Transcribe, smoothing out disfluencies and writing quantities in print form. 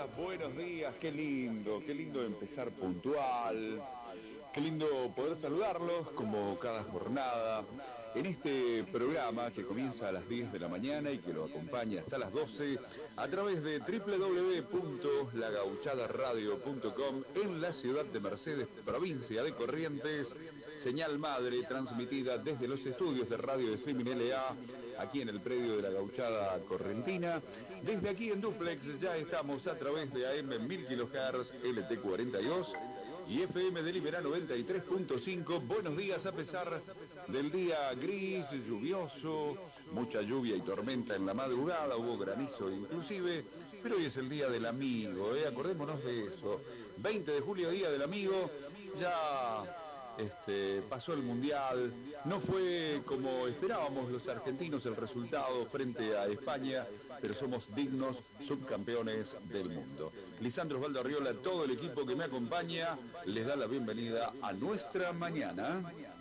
buenos días, qué lindo empezar puntual, qué lindo poder saludarlos como cada jornada en este programa que comienza a las 10 de la mañana y que lo acompaña hasta las 12 a través de www.lagauchadaradio.com en la ciudad de Mercedes, provincia de Corrientes, señal madre transmitida desde los estudios de Radio de Streaming LA, aquí en el predio de la Gauchada Correntina. Desde aquí en Duplex ya estamos a través de AM 1000 kHz LT42 y FM de Liberá 93.5. Buenos días a pesar del día gris, lluvioso, mucha lluvia y tormenta en la madrugada, hubo granizo inclusive, pero hoy es el día del amigo, acordémonos de eso. 20 de julio, día del amigo, ya pasó el Mundial, no fue como esperábamos los argentinos el resultado frente a España, pero somos dignos subcampeones del mundo. Lisandro Osvaldo Arriola, todo el equipo que me acompaña, les da la bienvenida a nuestra mañana.